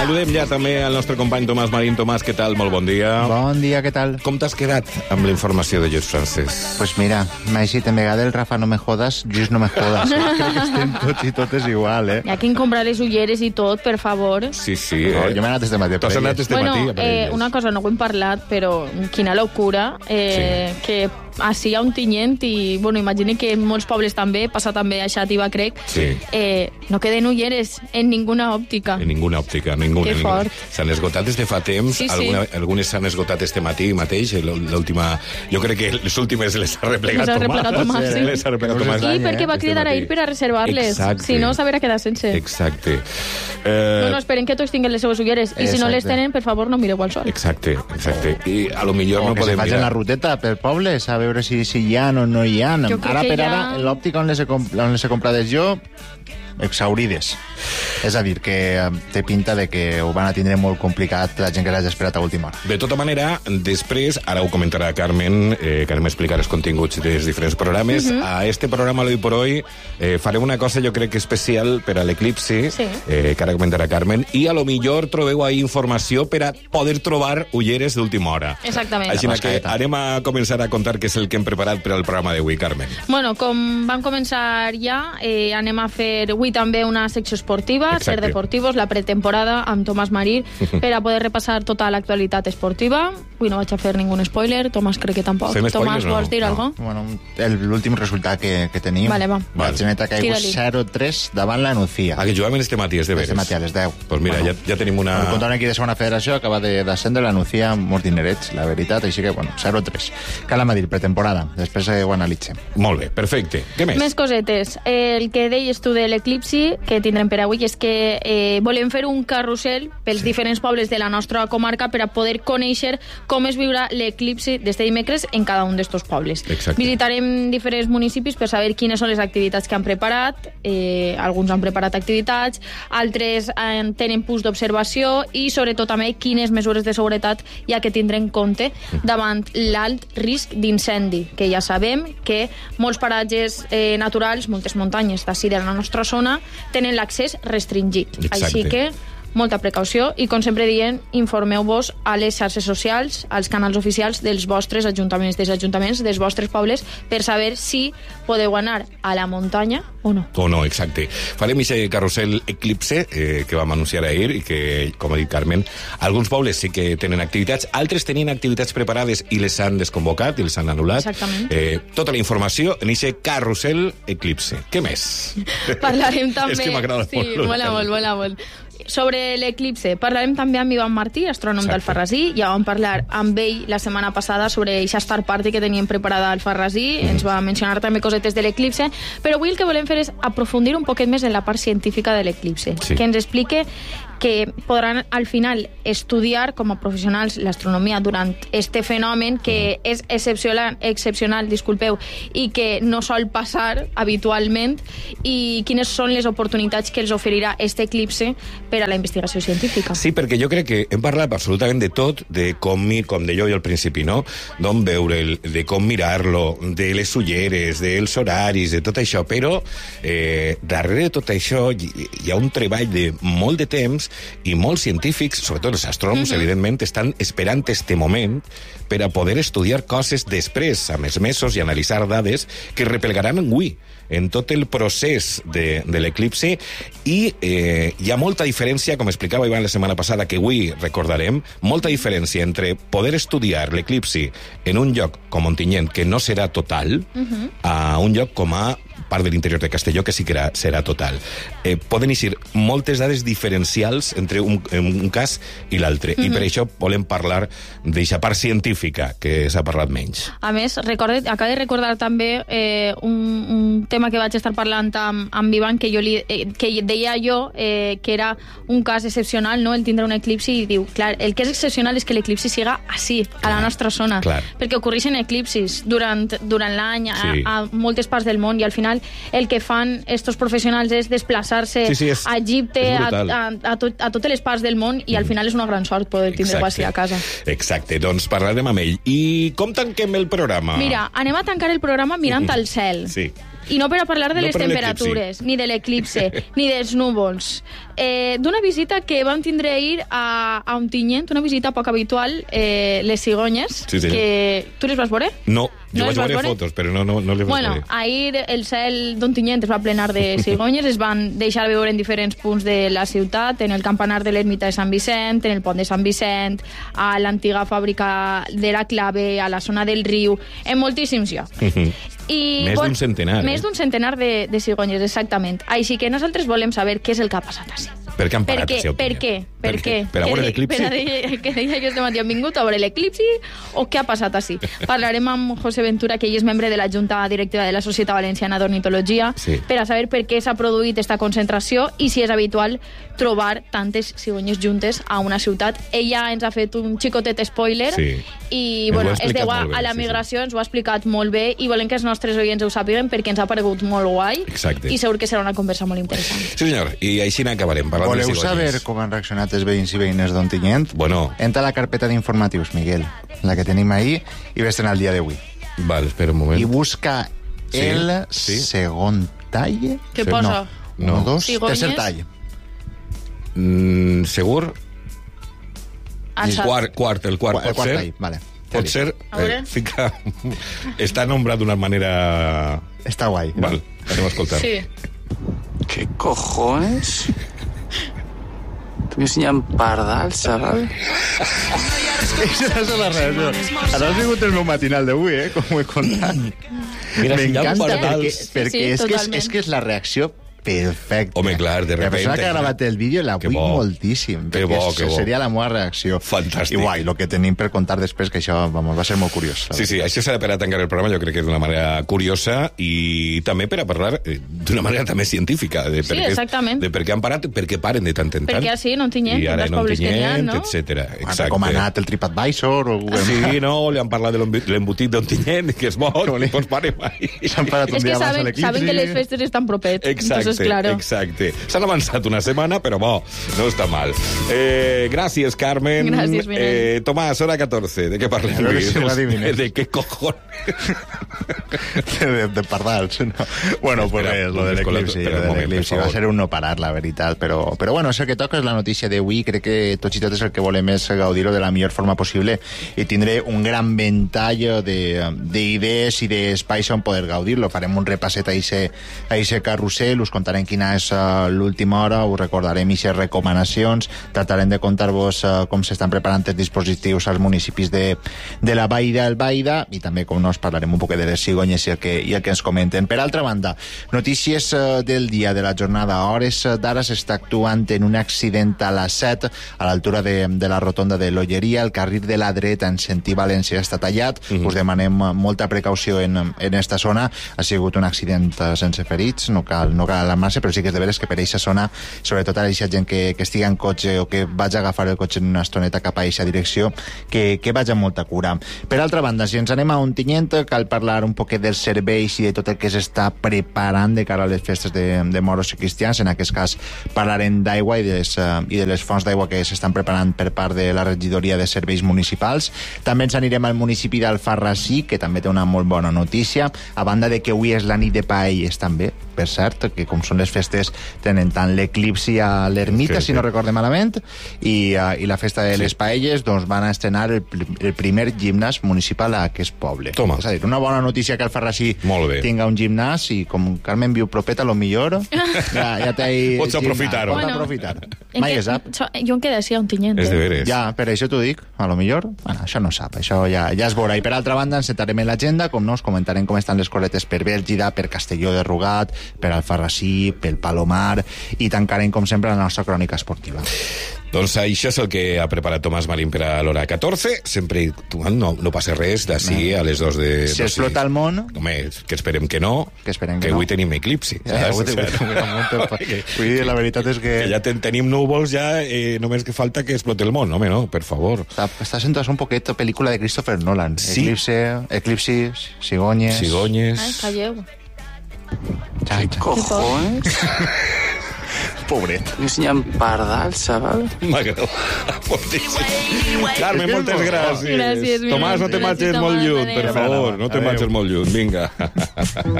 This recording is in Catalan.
Saludem ja també al nostre company Tomàs Marín. Tomàs, què tal? Molt bon dia. Bon dia, què tal? Com t'has quedat amb la informació de Lluís Francesc? Pues mira, m'ha eixit en vegada el Rafa no me jodas, Lluís no me jodas. Crec que estem tots i totes igual, Hi ha que comprar les ulleres i tot, per favor. Sí. No, jo m'he anat este matí. T'has anat este matí a per elles. Una cosa, no ho hem parlat, però quina locura que així hi ha un tinyent i, imagini que en molts pobles també, passa també a Xàtiva, crec, no queden ulleres en ninguna òptica. En ninguna òptica, ninguna. Que fort. S'han esgotat des de fa temps, algunes s'han esgotat este matí mateix, l'última... Jo crec que les últimes les ha replegat Tomàs. Les ha replegat Tomàs. I perquè va cridar a ir per a reservar-les. Si no, s'haurà quedat sense. Exacte. No, esperen que tots tinguin les seves ulleres. I si no les tenen, per favor, no mireu al sol. Exacte. I a lo millor no podem mirar. O que se facin la ruteta per pobles, a veure si hi ha o no hi ha. Ara per ara, l'òptica on les he comprades jo, exaurides. És a dir, que té pinta de que ho van a tindre molt complicat la gent que l'hagi esperat a última hora. De tota manera, després, ara ho comentarà Carmen, que m'explicarà els continguts dels diferents programes, a este programa l'Hoy por Hoy farem una cosa jo crec que especial per a l'eclipsi, que ara comentarà Carmen, i a lo millor trobeu ahí informació per a poder trobar ulleres d'última hora. Exactament. Així que anem a començar a contar què és el que hem preparat per al programa d'avui, Carmen. Bueno, com vam començar ja, anem a fer avui també una secció esportiva, Ser Deportivos, la pretemporada amb Tomàs Marín, per a poder repassar tota l'actualitat esportiva. Avui no vaig a fer ningú spoiler, Tomàs crec que tampoc. Tomàs, vols dir alguna cosa? Bueno, l'últim resultat que tenim, la Geneta ha caigut 0-3 davant la Nucía. Que jugaven este matí, és de veres. Este matí a les 10. Pues mira, ja tenim una... El comptant aquí de segona federació acaba d'ascendre la Nucía amb molts dinerets, la veritat, així que, 0-3. Cal a Madrid, pretemporada. Després ho analitzem. Molt bé, perfecte. Què més? Més cosetes. El que deies tu de l'eclipsi, que tindrem per avui, és que volem fer un carrusel pels diferents pobles de la nostra comarca per a poder conèixer com es viurà l'eclipsi d'este dimecres en cada un d'estos pobles. Exacte. Visitarem diferents municipis per saber quines són les activitats que han preparat. Alguns han preparat activitats, altres tenen punts d'observació i, sobretot, també quines mesures de seguretat hi ha que tindre en compte davant l'alt risc d'incendi, que ja sabem que molts paratges naturals, moltes muntanyes d'ací de la nostra zona, tenen l'accés restringit. Exacte. Així que molta precaució i, com sempre dient, informeu-vos a les xarxes socials, als canals oficials dels vostres ajuntaments, dels ajuntaments dels vostres pobles, per saber si podeu anar a la muntanya o no. O no, exacte. Farem aquest carrusel eclipse que vam anunciar ahir i que, com ha dit Carmen, alguns pobles sí que tenen activitats, altres tenien activitats preparades i les han desconvocat i les han anul·lat. Exactament. Tota la informació en aquest carrusel eclipse. Què més? Parlarem també... És que m'agrada molt. Sí, mola molt. Sobre l'eclipse, parlarem també amb Ivan Martí, astrònom d'Alfarrasí. Ja vam parlar amb ell la setmana passada sobre aquesta Star Party que teníem preparada a Alfarrasí. Ens va mencionar també cosetes de l'eclipse, però avui el que volem fer és aprofundir un poquet més en la part científica de l'eclipse, que ens explique que podran al final estudiar com a professionals l'astronomia durant este fenomen que és excepcional, i que no sol passar habitualment, i quines són les oportunitats que els oferirà este eclipse per a la investigació científica. Sí, perquè jo crec que hem parlat absolutament de tot, de com deia jo al principi, no? D'on veure'l, de com mirar-lo, de les ulleres, dels horaris, de tot això, però darrere de tot això hi ha un treball de molt de temps i molts científics, sobretot els astrònoms, evidentment, estan esperant este moment per a poder estudiar coses després, amb els mesos, i analitzar dades que replegaran avui en tot el procés de l'eclipse, i hi ha molta diferència, com explicava Ivan la setmana passada, que avui recordarem, molta diferència entre poder estudiar l'eclipsi en un lloc com Ontinyent, que no serà total, a un lloc com a part de l'interior de Castelló, que sí que serà total. Poden eixir moltes dades diferencials entre un cas i l'altre, i per això volem parlar d'aquesta part científica, que s'ha parlat menys. A més, acabo de recordar també un tema que vaig estar parlant amb Ivan, que deia jo que era un cas excepcional, no?, el tindre un eclipsi, i diu, clar, el que és excepcional és que l'eclipsi siga així, a la nostra zona, perquè ocorreixen eclipsis durant l'any a moltes parts del món, i al final el que fan estos professionals és desplaçar-se a Egipte, a totes les parts del món, i al final és una gran sort poder tindre-ho així a casa. Exacte, doncs parlarem amb ell. I com tanquem el programa? Mira, anem a tancar el programa mirant al cel. Sí. I no per a parlar de No les per temperatures, ni de l'eclipse, ni dels núvols. D'una visita que vam tindre ahir a Ontinyent, una visita poc habitual, les cigonyes, Sí, senyor. que... Tu les vas veure? No, jo No vaig les vas veure veure? fotos, però no les vaig Bueno, veure. ahir el cel d'Ontinyent es va plenar de cigonyes, es van deixar veure en diferents punts de la ciutat, en el campanar de l'ermita de Sant Vicent, en el pont de Sant Vicent, a l'antiga fàbrica de la Clave, a la zona del riu, en moltíssims llocs. I, Més d'un centenar, Més d'un centenar de cigonyes, exactament. Així que nosaltres volem saber què és el que ha passat així. Per què han parat a Per què? Per a veure l'eclipsi? Que deia que este matí han vingut a veure l'eclipsi o què ha passat així? Parlarem amb José Ventura, que ell és membre de la Junta Directiva de la Societat Valenciana d'Ornitologia, Sí. per a saber per què s'ha produït aquesta concentració i si és habitual trobar tantes cigonyes juntes a una ciutat. Ella ens ha fet un xicotet spoiler Sí. i Ens ho ha bueno, es explicat deu molt bé, a la sí, sí. migració, ens ho ha explicat molt bé i volem que els nostres oients ho sàpiguen perquè ens ha paregut molt guai. Exacte. I segur que serà una conversa molt interessant. Sí, senyor, i així n'acabarem, parlant de Voleu cigonyes. saber com han reaccionat els veïns i veïnes d'Ontinyent? Bueno. Entra a la carpeta d'informatius, Miguel, la que tenim ahir, i ves-te'n al dia d'avui. Val, espera un moment. I busca Sí, el sí. segon tall. Què posa? No. 1, 2, Cigonyes? tercer tall. Segur? Ansat. El quart El pot quart ser? tall, vale. Pot ser, A veure. fica... Està nombrat d'una manera... Està guai. Val, anem a escoltar. Sí. ¿Qué cojones? Te enseñan pardal, chaval. Aquesta és la reacció. Ara has vingut el meu matinal d'avui, com ho he contat. Mira, si hi ha M'encanta pardals. perquè Sí, és, totalment. és que és la reacció perfecta. Home, clar, de La persona repente, que ha gravat el vídeo la que vull bo. moltíssim. Que perquè bo, que bo. seria la meva reacció. Fantàstic. I guai, el que tenim per contar després, que això vamos, va ser molt curiós. Sí, sí, això serà per a tancar el programa, jo crec que d'una manera curiosa i també per a parlar d'una manera també científica. De Sí, exactament. De per què han parat, per què paren de tant en tant. Perquè així, no en Tinyent, I ara dels no en pobles que n'hi ha, Tinyent, no? etcètera. Exacte. Exacte. Com ha anat el TripAdvisor o Google Maps. Sí, no, li han parlat de l'embotit d'Ontinyent, que és bo, Oli. doncs parem ahí. S'han parat un És que dia abans a saben, l'eclipsi. saben que les festes estan propet. Entonces, claro. Exacte. S'han avançat una setmana, però bo, no està mal. Gràcies, Carmen. Gràcies, Mireia. Tomàs, hora 14. De què parlem? A veure si ho adivines. De què cojones? de pardals, no? Bueno, pues Espera, res, lo de l'eclipsi. espera un moment, per Va favor. ser un no parar, la veritat. Però bueno, és el que toca, és la notícia d'avui. Crec que tots i totes el que volem és gaudir-ho de la millor forma possible i tindré un gran ventall d'idees i d'espais on poder gaudir-lo. Farem un repasset a ixe carrusel, us contarem quina és l'última hora, us recordarem ixes recomanacions, tratarem de contar-vos com s'estan preparant els dispositius als municipis de la Vall d'Albaida i també, com no, us parlarem un poc de les cigonyes i el que ens comenten. Per altra banda, notícies del dia, de la jornada. A hores d'ara s'està actuant en un accident a la 7, a l'altura de la rotonda de l'Olleria. El carril de la dreta en sentit València està tallat. Us demanem molta precaució en esta zona. Ha sigut un accident sense ferits, no cal alarmar-se, però sí que és de veres que per aquesta zona, sobretot a aquesta gent que estigui en cotxe o que vagi a agafar el cotxe en una estoneta cap a aquesta direcció, que vagi amb molta cura. Per altra banda, si ens anem a Ontinyent, cal parlar un poquet dels serveis i de tot el que s'està preparant de cara a les festes de moros i cristians. En aquest cas parlarem d'aigua i de les fonts d'aigua que s'estan preparant per part de la regidoria de serveis municipals. També ens anirem al municipi d'Alfarrasí, que també té una molt bona notícia, a banda de que avui és la nit de paelles també, per cert, que com són les festes tenen tant l'eclipsi a l'ermita, Sí, si no recorde malament, i la festa de les paelles, doncs van a estrenar el primer gimnàs municipal a aquest poble. Toma. És a dir, una bona notícia que Alfarrasí Molt bé. tinga un gimnàs i com Carmen viu propet, a lo millor ja té... Pots aprofitar-ho. Pots Bueno. aprofitar. Mai es sap. Jo em quedaria a Ontinyent. És de veres. Ja, per això t'ho dic, a lo millor, bueno, això no sap, això ja es veurà. I per altra banda, ens sentarem en l'agenda, com no, us comentarem com estan les coletes per Bèlgida, per Castelló de Rugat, per Alfarrasí, pel Palomar, i tancarem, com sempre, la nostra crònica esportiva. Doncs això és el que ha preparat Tomàs Marín per a l'hora 14. Sempre no passa res d'ací a les 2 de... Si explota el món... Home, que esperem que no, Que esperem que avui no. tenim eclipsi. Vull dir, la veritat és que... Que ja tenim núvols, ja només que falta que explote el món. Home, no, per favor. Està sent un poquet pel·lícula de Christopher Nolan. Sí. Eclipsi, cigonyes... Cigonyes... Ai, calleu. Xai, ¿Qué cojones? Pobret. Te enseñan pardal, chaval. M'agrada. Fortíssim. Carmen, moltes gràcies. Gràcies, Mireia. Tomàs, no te Gràcies, marxes molt Tomàs, lluny, per adéu. favor. No te Adéu. marxes molt lluny. Vinga.